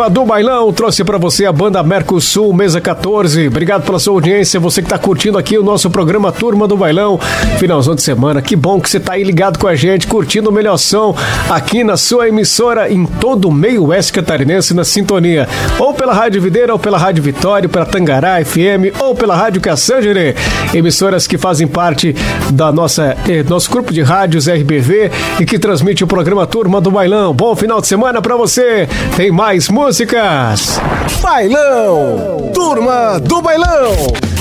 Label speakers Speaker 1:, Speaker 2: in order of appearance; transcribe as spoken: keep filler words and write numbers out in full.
Speaker 1: Turma do Bailão trouxe pra você a banda Mercosul, mesa quatorze. Obrigado pela sua audiência, você que tá curtindo aqui o nosso programa Turma do Bailão, finalzão de semana. Que bom que você tá aí ligado com a gente, curtindo o melhor som aqui na sua emissora, em todo o meio oeste catarinense, na sintonia, ou pela Rádio Videira, ou pela Rádio Vitória, pela Tangará F M, ou pela Rádio Caçangere, emissoras que fazem parte da nossa eh, nosso grupo de rádios R B V e que transmite o programa Turma do Bailão. Bom final de semana pra você. Tem mais músicas.
Speaker 2: Bailão, Turma do Bailão.